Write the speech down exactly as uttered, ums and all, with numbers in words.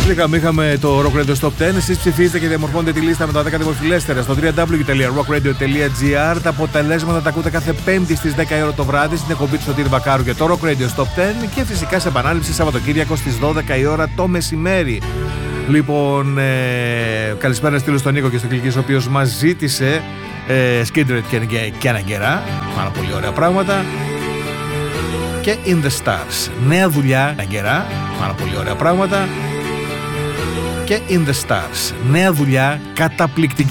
Είχαμε, είχαμε το Rock Radio Top δέκα. Εσείς ψηφίζετε και διαμορφώνετε τη λίστα με τα δέκα δημοφιλέστερα στο double-u double-u double-u τελεία rock radio τελεία gr. Τα αποτελέσματα τα ακούτε κάθε Πέμπτη στις δέκα η ώρα το βράδυ στην εκπομπή του Σωτήρη Βακάρου και το Rock Radio Top δέκα και φυσικά σε επανάληψη Σαββατοκύριακο στις δώδεκα η ώρα το μεσημέρι. Λοιπόν, ε, καλησπέρα στείλω στον Νίκο και στον Κλικής, ο οποίος μας ζήτησε ε, Skid Row και, και, και Αναγκερά. Πάρα πολύ ωραία πράγματα. Και In The Stars. Νέα δουλειά, Αναγκερά. Πάρα πολύ ωραία πράγματα. Και In The Stars. Νέα δουλειά, καταπληκτική.